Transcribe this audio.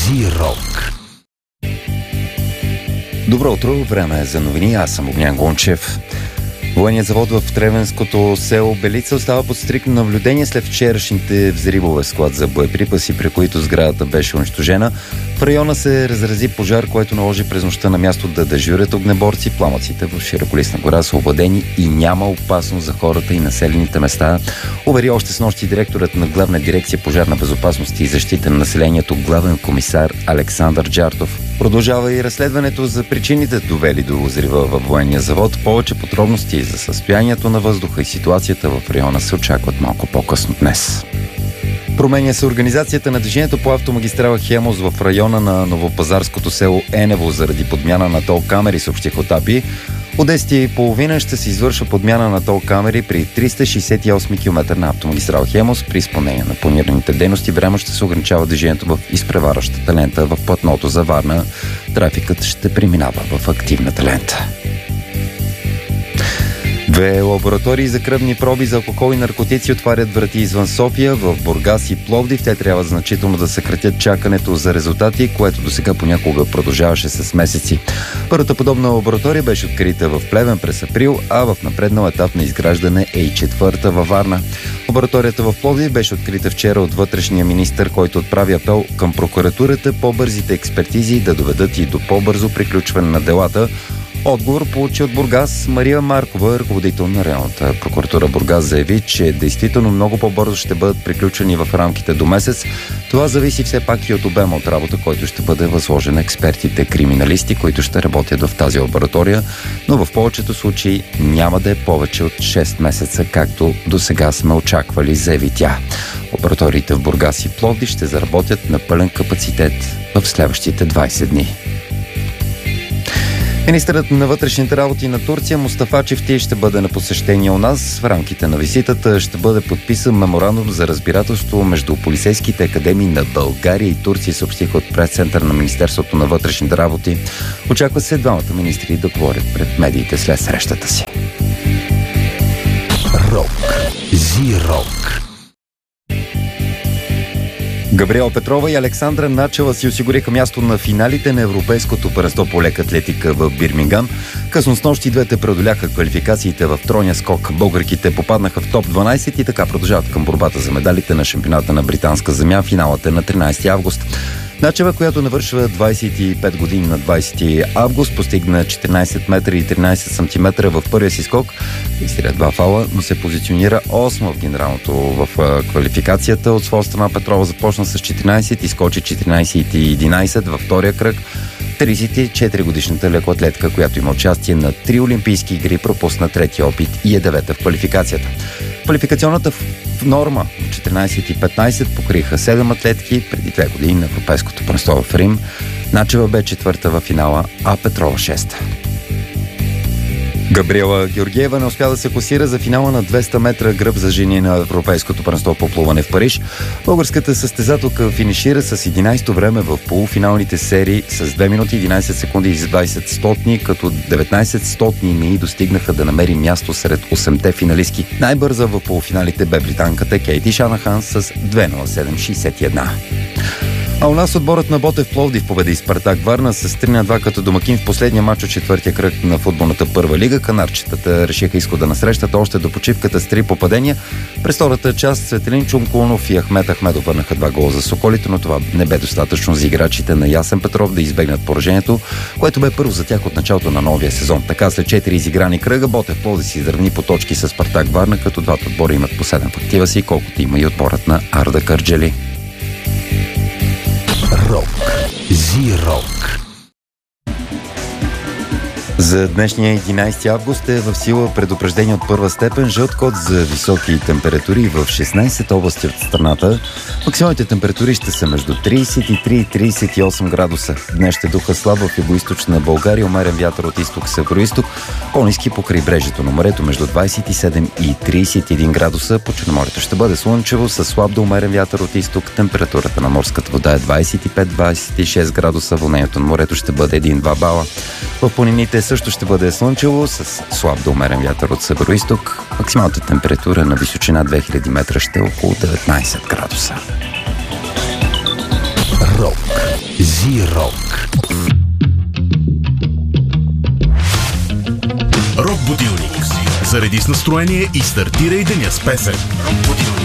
Зирок. Добро утро, време е за новини. Аз съм Огнян Гончев. Военният завод в Тревенското село Белица остава под стриктно наблюдение след вчерашните взривове склад за боеприпаси, при които сградата беше унищожена. В района се разрази пожар, който наложи през нощта на място да дежурят огнеборци. Пламъците в Широколистна гора са овладени и няма опасност за хората и населените места, увери още с нощи директорът на Главна дирекция пожарна безопасност и защита на населението, главен комисар Александър Джартов. Продължава и разследването за причините, довели до взрива във военния завод. Повече подробности за състоянието на въздуха и ситуацията в района се очакват малко по-късно днес. Променя се организацията на движението по автомагистрала Хемус в района на новопазарското село Енево заради подмяна на тол камери, съобщих от АПИ. От 10:30 ще се извършва подмяна на тол камери при 368 км на автомагистрала Хемус. При изпълнение на планираните дейности време ще се ограничава движението в изпреварващата лента в платното за Варна. Трафикът ще преминава в активната лента. 2 лаборатории за кръвни проби за алкохол и наркотици отварят врати извън София, в Бургас и Пловдив. Те трябва значително да съкратят чакането за резултати, което досега понякога продължаваше с месеци. Първата подобна лаборатория беше открита в Плевен през април, а в напреднал етап на изграждане е и четвърта във Варна. Лабораторията в Пловдив беше открита вчера от вътрешния министър, който отправи апел към прокуратурата по-бързите експертизи да доведат и до по-бързо приключване на делата. Отговор получи от Бургас. Мария Маркова, ръководител на районната прокуратура Бургас, заяви, че действително много по-бързо ще бъдат приключени в рамките до месец. Това зависи все пак и от обема от работа, който ще бъде възложен на експертите криминалисти, които ще работят в тази лаборатория, но в повечето случаи няма да е повече от 6 месеца, както до сега сме очаквали, заяви тя. Лабораториите в Бургас и Пловдив ще заработят на пълен капацитет в следващите 20 дни. Министърът на вътрешните работи на Турция Мустафа Чифти ще бъде на посещение у нас. В рамките на визитата ще бъде подписан меморандум за разбирателство между полицейските академии на България и Турция, съобщиха от прес-център на Министерството на вътрешните работи. Очаква се двамата министри да говорят пред медиите след срещата си. Зирок. Габриела Петрова и Александра Начева си осигуриха място на финалите на Европейското първенство по лека атлетика в Бирмингам. Късно с нощи двете преодоляха квалификациите в тройния скок. Българките попаднаха в топ 12 и така продължават към борбата за медалите на шампионата на британска земя. Финалът е на 13 август. Начева, която навършва 25 години на 20 август, постигна 14 метра и 13 сантиметра в първия си скок. Изтиря 2 фала, но се позиционира 8 в генералното в квалификацията. От своя страна Петрова започна с 14 и скочи 14 и 11 във втория кръг. 34-годишната лекоатлетка, която има участие на 3 олимпийски игри, пропусна третия опит и е 9-та в квалификацията. Квалификационната норма 14 и 15 покриха 7 атлетки преди 2 години на Европейското първенство в Рим. Начева бе 4-та във финала, а Петрова 6-та. Габриела Георгиева не успя да се класира за финала на 200 метра гръб за жени на Европейското първенство по плуване в Париж. Българската състезателка финишира с 11-то време в полуфиналните серии с 2 минути 11 секунди и 20 стотни, като 19 стотни мии достигнаха да намери място сред 8-те финалистки. Най-бърза в полуфиналите бе британката Кейти Шанахан с 2:07.61. А у нас отборът на Ботев Пловдив победи Спартак Варна с 3-2 като домакин в последния мач от четвъртия кръг на футболната първа лига. Канарчетата решиха изхода на срещата още до почивката с 3 попадения. През втората част Светелин Чумкулнов и Ахмет Ахмедов върнаха 2 гола за Соколите, но това не бе достатъчно за играчите на Ясен Петров да избегнат поражението, което бе първо за тях от началото на новия сезон. Така след 4 изиграни кръга Ботев Пловдив се изравни по точки с Спартак Варна, като двата отбора имат по 7 в актива си, колкото има и отборът на Арда Кърджали. Зирок. За днешния 11 август е в сила предупреждение от първа степен, жълт код за високи температури в 16 области от страната. Максималните температури ще са между 33 и 38 градуса. Днес ще духа слабо в югоизточна България, умерен вятър от изток-североизток, по-ниски по крайбрежието на морето между 27 и 31 градуса. По Черноморието ще бъде слънчево с слаб до умерен вятър от изток. Температурата на морската вода е 25-26 градуса. Вълнението на морето ще бъде 1-2 бала. В планините също ще бъде слънчево с слаб до умерен вятър от североизток. Максималната температура на височина 2000 метра ще е около 19 градуса. Рок. Зи-Рок. Рок будилник. Зареди с настроение и стартирай деня с песен.